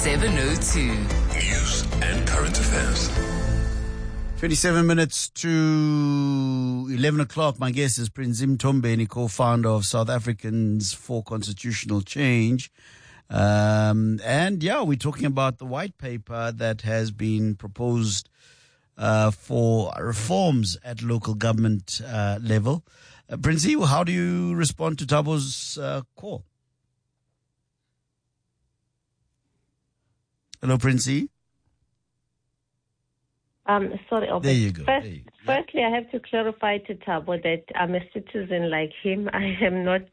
702. News and current affairs. 27 minutes to 11 o'clock. My guest is Prince Mtombeni, co-founder of South Africans for Constitutional Change. We're talking about the white paper that has been proposed for reforms at local government level. Prince, how do you respond to Tabo's call? Hello, Prince. Sorry, Albert. There you go. Firstly, I have to clarify to Thabo that I'm a citizen like him. I am not,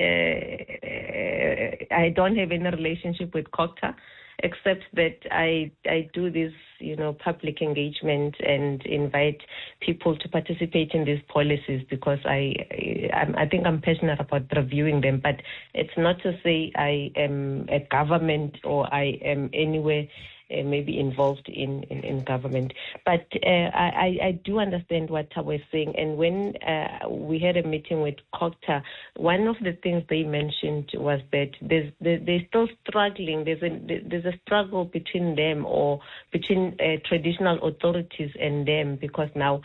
I don't have any relationship with COGTA, except that I do this, public engagement and invite people to participate in these policies because I think I'm passionate about reviewing them. But it's not to say I am a government or I am anywhere maybe involved in government. But I do understand what Thabo is saying. And when we had a meeting with COGTA, one of the things they mentioned was that they're still struggling. There's a struggle between them or between traditional authorities and them because now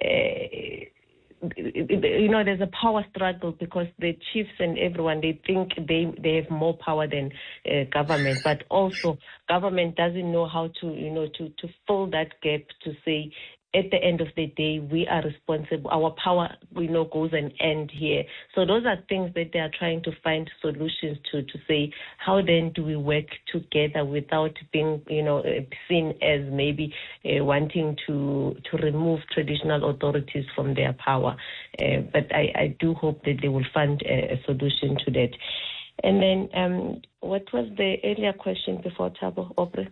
there's a power struggle because the chiefs and everyone, they think they have more power than government, but also government doesn't know how to fill that gap to say, at the end of the day, we are responsible. Our power, goes and end here. So those are things that they are trying to find solutions to say, how then do we work together without being, seen as maybe wanting to remove traditional authorities from their power. But I do hope that they will find a solution to that. And then what was the earlier question before Thabo, Aubrey?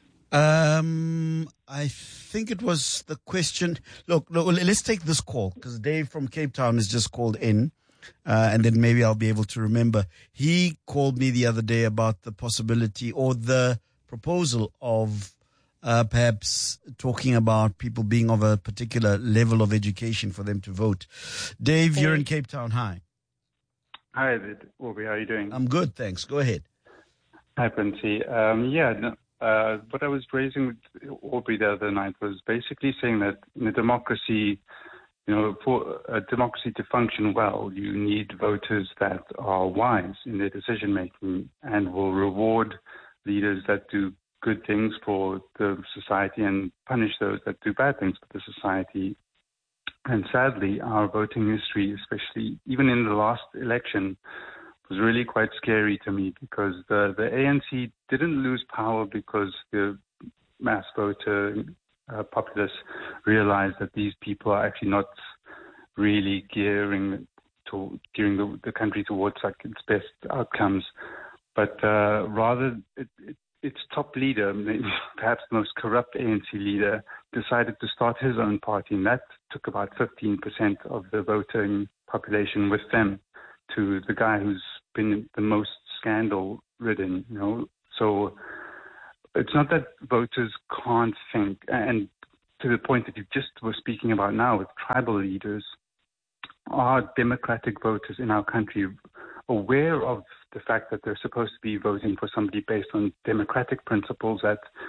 I think it was the question. Look, let's take this call because Dave from Cape Town has just called in, and then maybe I'll be able to remember. He called me the other day about the possibility or the proposal of perhaps talking about people being of a particular level of education for them to vote. Dave, you're in Cape Town. Hi. Hi, Aubrey. How are you doing? I'm good, thanks. Go ahead. Hi, Princey. What I was raising with Aubrey the other night was basically saying that in a democracy, for a democracy to function well, you need voters that are wise in their decision making and will reward leaders that do good things for the society and punish those that do bad things for the society. And sadly, our voting history, especially even in the last election, was really quite scary to me because the ANC didn't lose power because the mass voter populace realized that these people are actually not really gearing the country towards its best outcomes, but rather its top leader, perhaps the most corrupt ANC leader, decided to start his own party, and that took about 15% of the voting population with them, to the guy who's been the most scandal-ridden, So it's not that voters can't think, and to the point that you just were speaking about now with tribal leaders, are democratic voters in our country aware of the fact that they're supposed to be voting for somebody based on democratic principles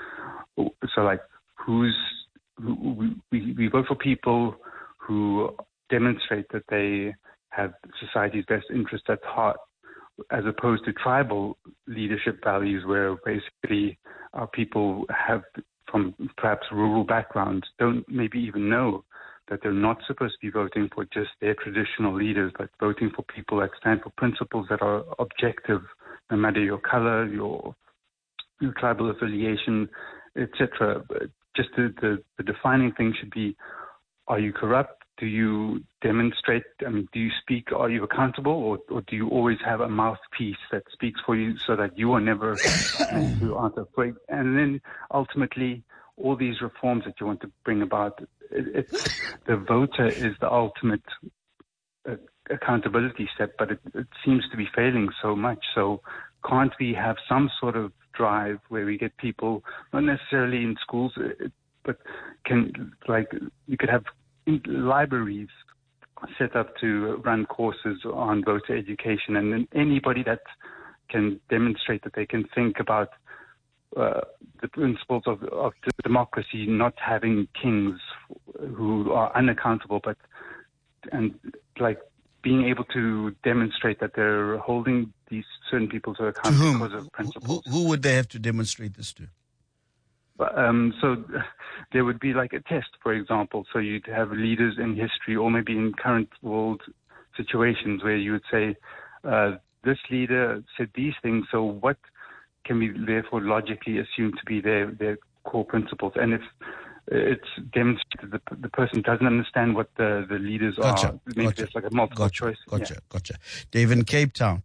we vote for people who demonstrate that they have society's best interest at heart, as opposed to tribal leadership values where basically our people have from perhaps rural backgrounds don't maybe even know that they're not supposed to be voting for just their traditional leaders, but voting for people that stand for principles that are objective, no matter your color, your tribal affiliation, etc. Just the defining thing should be, are you corrupt? Do you demonstrate, do you speak, are you accountable, or do you always have a mouthpiece that speaks for you so that you are never you aren't afraid? And then ultimately, all these reforms that you want to bring about, the voter is the ultimate accountability step, but it seems to be failing so much. So can't we have some sort of drive where we get people, not necessarily in schools, but you could have libraries set up to run courses on voter education, and then anybody that can demonstrate that they can think about the principles of democracy, not having kings who are unaccountable, and being able to demonstrate that they're holding these certain people to account because of principles. Who would they have to demonstrate this to? So there would be like a test, for example. So you'd have leaders in history or maybe in current world situations where you would say, this leader said these things, so what can we therefore logically assume to be their core principles? And if it's demonstrated that the person doesn't understand what the leaders are, maybe there's like a multiple choice. Gotcha. Dave in Cape Town.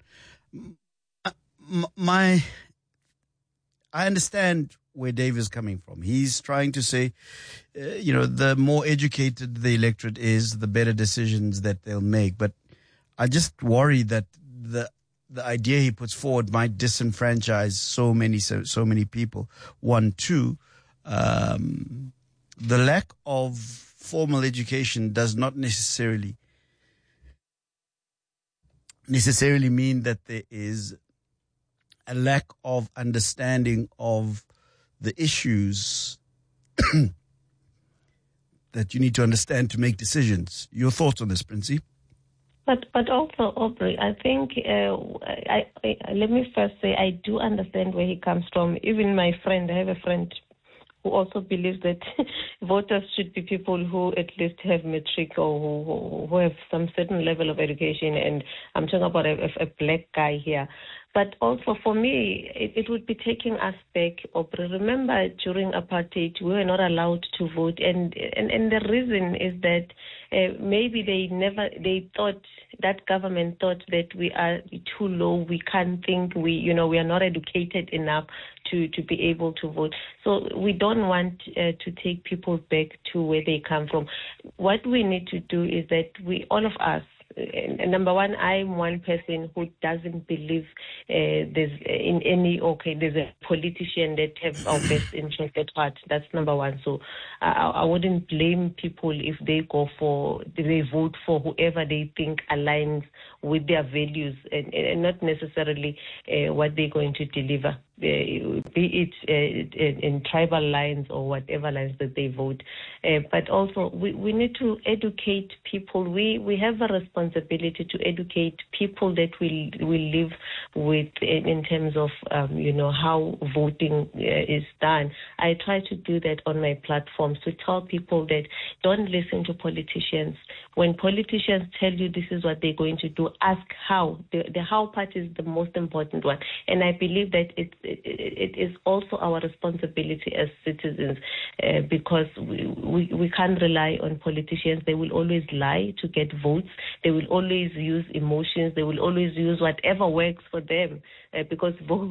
I understand where Dave is coming from. He's trying to say, the more educated the electorate is, the better decisions that they'll make. But I just worry that the idea he puts forward might disenfranchise so many people. 1, 2, the lack of formal education does not necessarily mean that there is a lack of understanding of the issues that you need to understand to make decisions. Your thoughts on this, Princey? But also, Aubrey, I think, let me first say, I do understand where he comes from. Even I have a friend who also believes that voters should be people who at least have matric or who have some certain level of education. And I'm talking about a black guy here. But also for me, it would be taking us back. Remember, during apartheid, we were not allowed to vote, and the reason is that maybe they thought, that government thought that we are too low, we can't think, we are not educated enough to be able to vote. So we don't want to take people back to where they come from. What we need to do is that all of us, number one, I'm one person who doesn't believe there's a politician that have our best interest at heart. That's number one. So I wouldn't blame people if they vote for whoever they think aligns with their values and not necessarily what they're going to deliver, be it in tribal lines or whatever lines that they vote. But also we need to educate people. We have a responsibility to educate people that we live with in terms of how voting is done. I try to do that on my platforms to tell people that don't listen to politicians. When politicians tell you this is what they're going to do, ask how. The how part is the most important one. And I believe that it is also our responsibility as citizens because we can't rely on politicians. They will always lie to get votes. They will always use emotions. They will always use whatever works for them because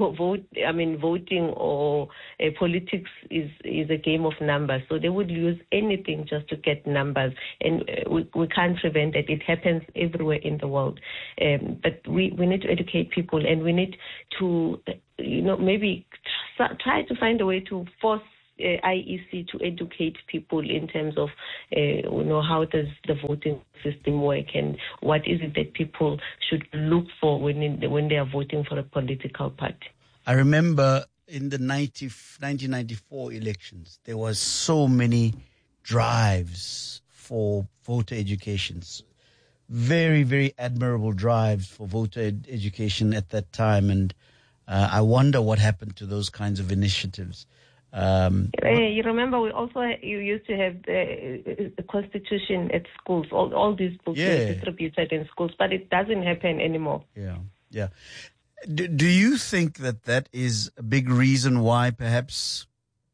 voting or politics is a game of numbers. So they would use anything just to get numbers. And we can't prevent it. It happens everywhere in the world. But we need to educate people, and we need to, maybe try to find a way to force IEC to educate people in terms of, how does the voting system work and what is it that people should look for when they are voting for a political party. I remember in the 1994 elections, there was so many drives for voter educations. Very, very admirable drives for voter education at that time. And I wonder what happened to those kinds of initiatives. You remember you used to have the Constitution at schools. All these books were distributed in schools, but it doesn't happen anymore. Yeah. Do you think that is a big reason why perhaps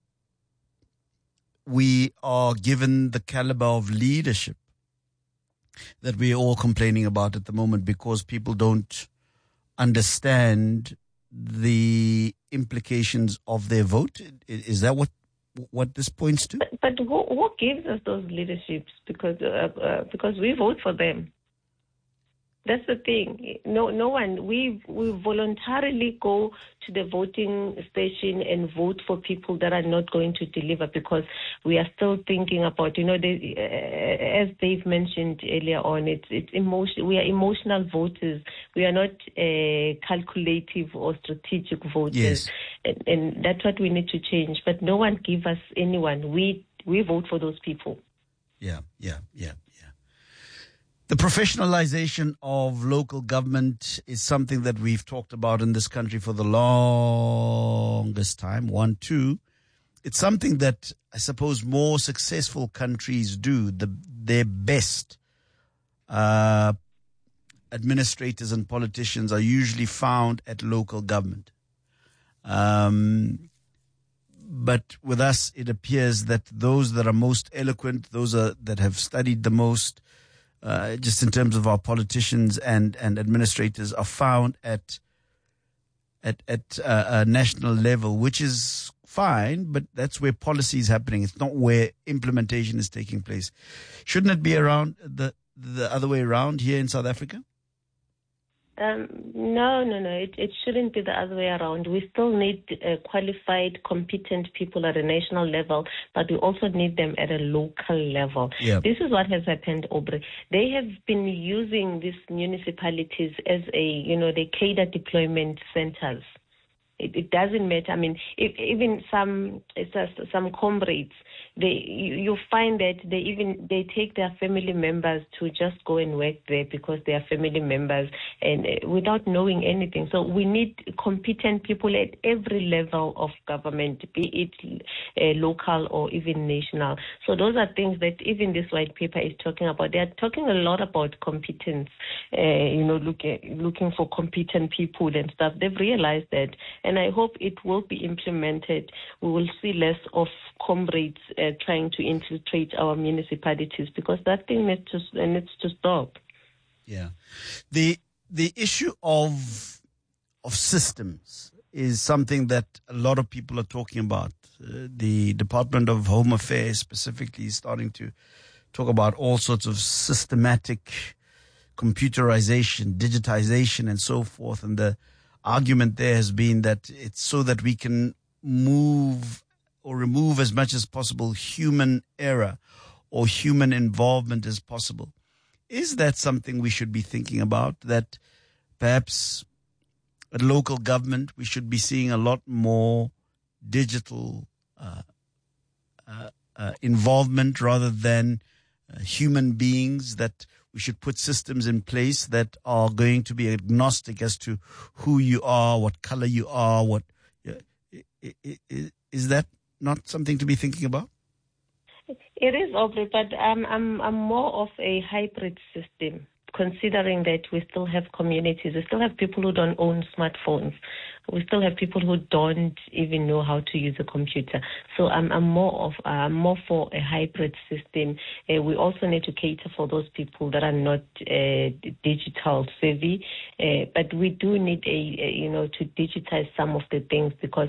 we are given the caliber of leadership that we're all complaining about at the moment because people don't understand the implications of their vote? Is that what this points to? But who gives us those leaderships? Because we vote for them. That's the thing. No one. We voluntarily go to the voting station and vote for people that are not going to deliver because we are still thinking about, as Dave mentioned earlier on, it's emotion. We are emotional voters. We are not calculative or strategic voters, yes. and that's what we need to change. But no one give us anyone. We vote for those people. Yeah. The professionalization of local government is something that we've talked about in this country for the longest time. 1, 2. It's something that I suppose more successful countries do. Their best administrators and politicians are usually found at local government. But with us, it appears that those that are most eloquent, that have studied the most, just in terms of our politicians and administrators, are found at a national level, which is fine, but that's where policy is happening. It's not where implementation is taking place. Shouldn't it be around the other way around here in South Africa? No. It shouldn't be the other way around. We still need qualified, competent people at a national level, but we also need them at a local level. Yeah. This is what has happened, Aubrey. They have been using these municipalities as they cadre deployment centers. It doesn't matter. I mean, even some comrades, you find that they take their family members to just go and work there because they are family members and without knowing anything. So we need competent people at every level of government, be it local or even national. So those are things that even this white paper is talking about. They are talking a lot about competence, looking for competent people and stuff. They've realized that. And I hope it will be implemented. We will see less of comrades trying to infiltrate our municipalities because that thing needs to stop. Yeah. The issue of systems is something that a lot of people are talking about. The Department of Home Affairs specifically is starting to talk about all sorts of systematic computerization, digitization, and so forth. And the argument there has been that it's so that we can move or remove as much as possible human error or human involvement as possible. Is that something we should be thinking about, that perhaps at local government we should be seeing a lot more digital involvement rather than human beings, that we should put systems in place that are going to be agnostic as to who you are, what color you are, is that not something to be thinking about? It is, Aubrey, but I'm more of a hybrid system, considering that we still have communities. We still have people who don't own smartphones. We still have people who don't even know how to use a computer. So I'm more for a hybrid system. We also need to cater for those people that are not digital savvy. But we do need to digitize some of the things because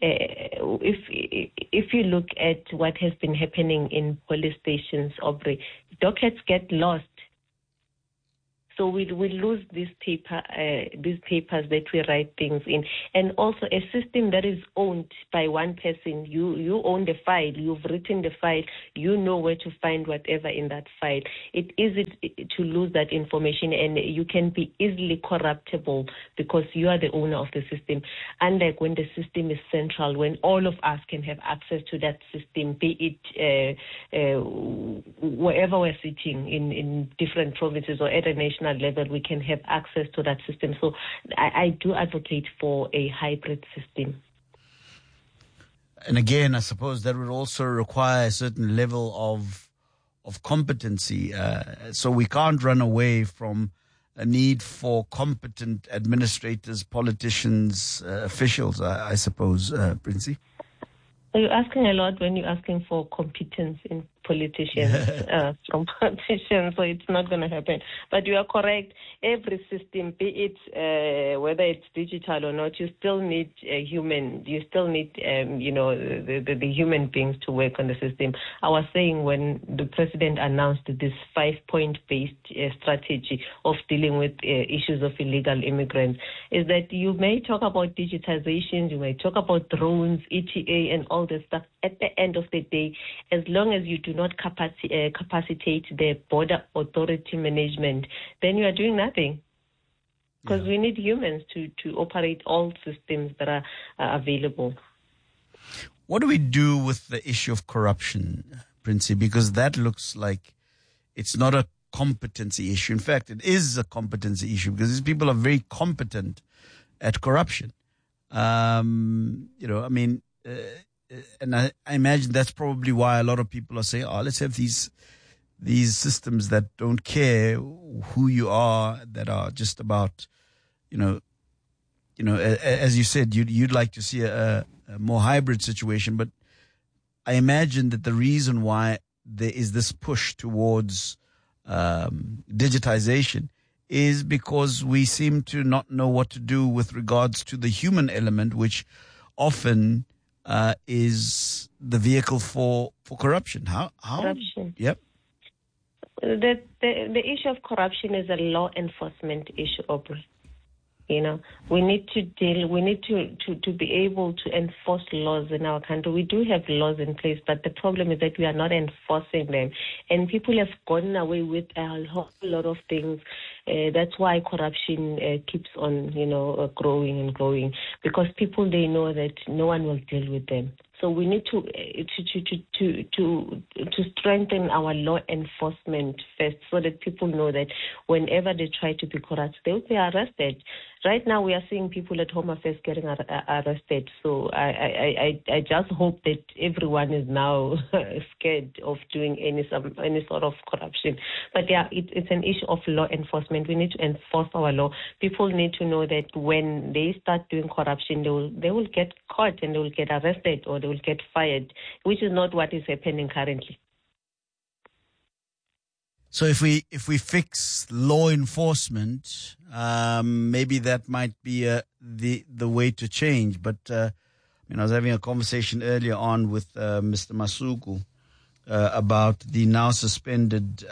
if you look at what has been happening in police stations, Aubrey, dockets get lost. So we lose these papers that we write things in. And also a system that is owned by one person. You own the file. You've written the file. You know where to find whatever in that file. It's easy to lose that information, and you can be easily corruptible because you are the owner of the system. Unlike when the system is central, when all of us can have access to that system, be it wherever we're sitting in different provinces or at a national level, we can have access to that system. So I do advocate for a hybrid system. And again, I suppose that would also require a certain level of competency. So we can't run away from a need for competent administrators, politicians, officials, I suppose, Princey. You're asking a lot when you're asking for competence in politicians, from politicians, so it's not going to happen. But you are correct. Every system, be it whether it's digital or not, you still need a human. You still need, the human beings to work on the system. I was saying when the president announced this 5-point based strategy of dealing with issues of illegal immigrants, is that you may talk about digitization, you may talk about drones, ETA, and all this stuff. At the end of the day, as long as you do not capacitate the border authority management, then you are doing nothing. Because we need humans to operate all systems that are available. What do we do with the issue of corruption, Princey? Because that looks like it's not a competency issue. In fact, it is a competency issue because these people are very competent at corruption. And I imagine that's probably why a lot of people are saying, let's have these systems that don't care who you are, that are just about, as you said, you'd like to see a more hybrid situation. But I imagine that the reason why there is this push towards digitization is because we seem to not know what to do with regards to the human element, which often is the vehicle for corruption. How? Corruption. Yep. The issue of corruption is a law enforcement issue, Aubrey. We need to be able to enforce laws in our country. We do have laws in place, but the problem is that we are not enforcing them. And people have gone away with a whole lot of things. That's why corruption keeps on, growing and growing, because people, they know that no one will deal with them. So we need to strengthen our law enforcement first, so that people know that whenever they try to be corrupt, they will be arrested. Right now, we are seeing people at Home Affairs getting arrested. So I just hope that everyone is now scared of doing any sort of corruption. But yeah, it's an issue of law enforcement. We need to enforce our law. People need to know that when they start doing corruption, they will get caught and they will get arrested or they will get fired, which is not what is happening currently. So if we fix law enforcement, maybe that might be the way to change. But I was having a conversation earlier on with Mr. Masuku about the now suspended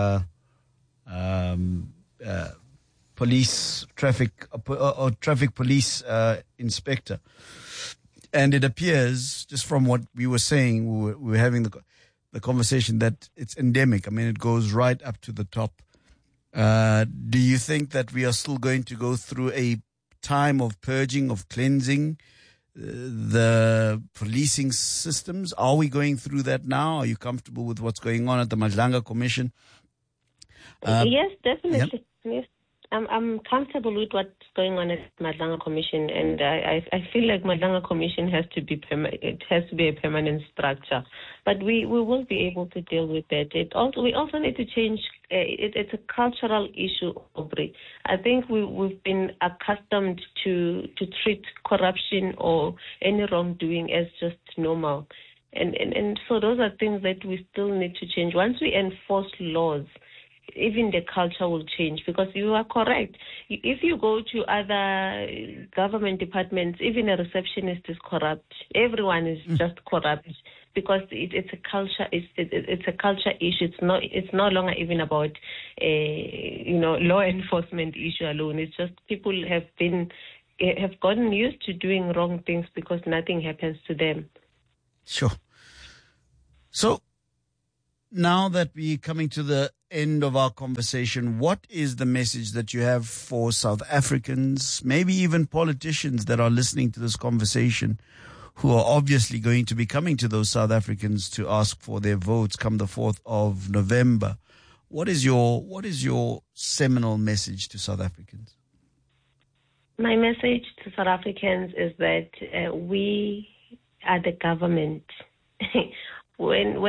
traffic police inspector, and it appears, just from what we were saying, we were having the conversation, that it's endemic. I mean, it goes right up to the top. Do you think that we are still going to go through a time of purging, of cleansing the policing systems? Are we going through that now? Are you comfortable with what's going on at the Madlanga Commission? Yes, definitely. Yep. Yes. I'm comfortable with what's going on at Madlanga Commission, and I feel like Madlanga Commission has to be it has to be a permanent structure. But we will be able to deal with that. We also need to change. It's a cultural issue, Aubrey. I think we've been accustomed to treat corruption or any wrongdoing as just normal, and so those are things that we still need to change. Once we enforce laws, even the culture will change, because you are correct. If you go to other government departments, even a receptionist is corrupt. Everyone is just corrupt, because it's a culture. It's a culture issue. It's no longer even about law enforcement issue alone. It's just people have gotten used to doing wrong things because nothing happens to them. Sure. So now that we're coming to the end of our conversation, what is the message that you have for South Africans, maybe even politicians that are listening to this conversation, who are obviously going to be coming to those South Africans to ask for their votes come the 4th of November? What is your seminal message to South Africans? My message to South Africans is that we are the government. When